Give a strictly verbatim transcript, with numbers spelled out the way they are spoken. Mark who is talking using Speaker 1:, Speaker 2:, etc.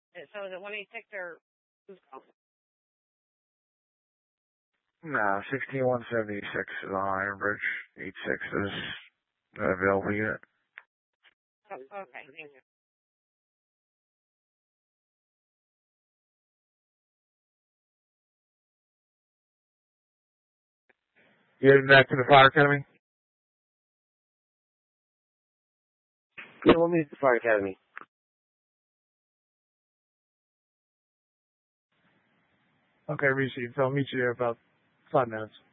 Speaker 1: So is it one eighty-six or who's calling?
Speaker 2: No, sixteen one seventy-six is on Iron Bridge. eight six is the available unit.
Speaker 1: Oh, okay, thank you.
Speaker 2: You heading back to the Fire Academy?
Speaker 3: Yeah, we'll meet at the Fire Academy.
Speaker 2: Okay, receive. I'll meet you there about five minutes.